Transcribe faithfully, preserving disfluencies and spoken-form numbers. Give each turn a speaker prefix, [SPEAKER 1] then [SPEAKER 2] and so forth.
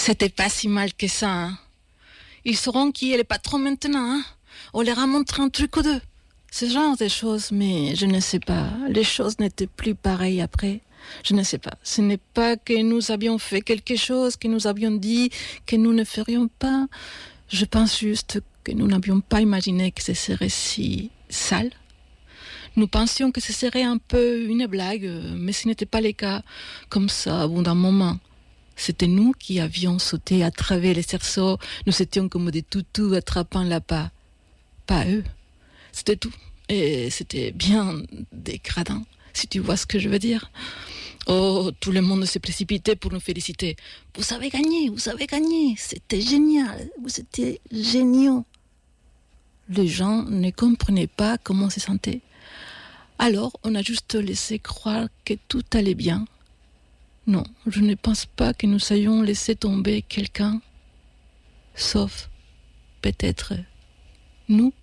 [SPEAKER 1] C'était pas si mal que ça, hein. Ils sauront qui est le patron maintenant, hein. On leur a montré un truc ou deux. Ce genre de choses, mais je ne sais pas. Les choses n'étaient plus pareilles après. Je ne sais pas. Ce n'est pas que nous avions fait quelque chose, que nous avions dit que nous ne ferions pas. Je pense juste que nous n'avions pas imaginé que ce serait si sale. Nous pensions que ce serait un peu une blague, mais ce n'était pas le cas. Comme ça, au bout d'un moment, c'était nous qui avions sauté à travers les cerceaux. Nous étions comme des toutous attrapant l'appât. Pas eux. C'était tout. Et c'était bien dégradant, si tu vois ce que je veux dire. Oh, tout le monde s'est précipité pour nous féliciter. Vous avez gagné, vous avez gagné. C'était génial, vous étiez géniaux. Les gens ne comprenaient pas comment on se sentait. Alors, on a juste laissé croire que tout allait bien. Non, je ne pense pas que nous ayons laissé tomber quelqu'un. Sauf, peut-être, nous.